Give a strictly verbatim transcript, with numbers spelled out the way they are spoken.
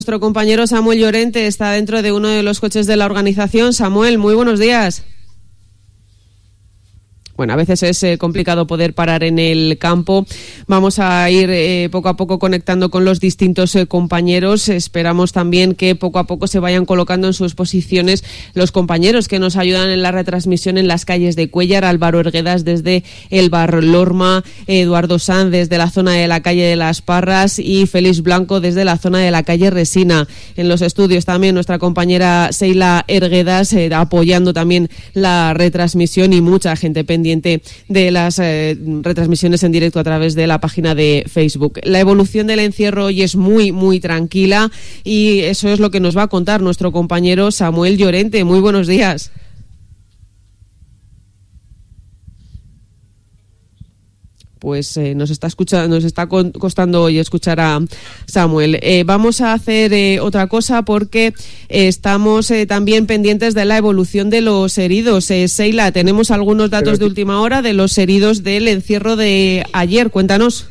Nuestro compañero Samuel Llorente está dentro de uno de los coches de la organización. Samuel, muy buenos días. Bueno, a veces es eh, complicado poder parar en el campo. Vamos a ir eh, poco a poco conectando con los distintos eh, compañeros. Esperamos también que poco a poco se vayan colocando en sus posiciones los compañeros que nos ayudan en la retransmisión en las calles de Cuéllar. Álvaro Erguedas desde el Bar Lorma, Eduardo Sanz desde la zona de la calle de Las Parras y Félix Blanco desde la zona de la calle Resina. En los estudios también nuestra compañera Seila Erguedas eh, apoyando también la retransmisión y mucha gente pendiente de las eh, retransmisiones en directo a través de la página de Facebook. La evolución del encierro hoy es muy, muy tranquila y eso es lo que nos va a contar nuestro compañero Samuel Llorente. Muy buenos días. Pues eh, nos está escuchando, nos está costando hoy escuchar a Samuel. Eh, vamos a hacer eh, otra cosa porque eh, estamos eh, también pendientes de la evolución de los heridos. Eh, Seila, tenemos algunos datos de última hora de los heridos del encierro de ayer. Cuéntanos.